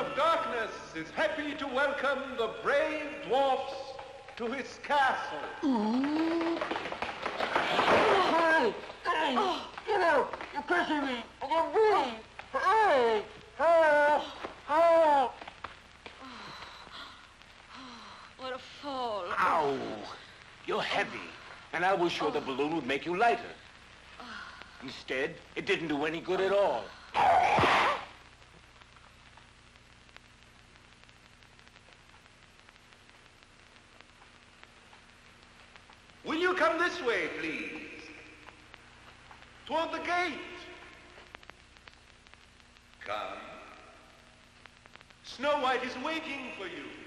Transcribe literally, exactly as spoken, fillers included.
of Darkness is happy to welcome the brave dwarfs to his castle. Ooh. Hey, hey, oh. Get out! You're pushing me! I'm bleeding! Hey! Hey! Hey! What a fall. Ow! You're heavy, and I was sure oh. the balloon would make you lighter. Instead, it didn't do any good at all. Will you come this way, please? Toward the gate. Come. Snow White is waiting for you.